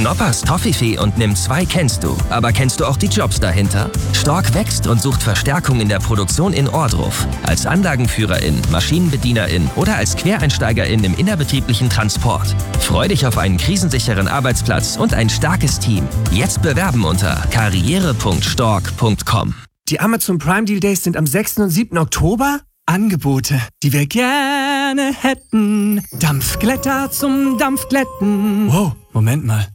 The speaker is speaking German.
Knoppers, Toffifee und Nimm2 kennst du. Aber kennst du auch die Jobs dahinter? Stork wächst und sucht Verstärkung in der Produktion in Ohrdruf. Als Anlagenführerin, Maschinenbedienerin oder als Quereinsteigerin im innerbetrieblichen Transport. Freu dich auf einen krisensicheren Arbeitsplatz und ein starkes Team. Jetzt bewerben unter karriere.stork.com. Die Amazon Prime Deal Days sind am 6. und 7. Oktober. Angebote, die wir gerne hätten. Dampfglätter zum Dampfglätten. Wow, Moment mal.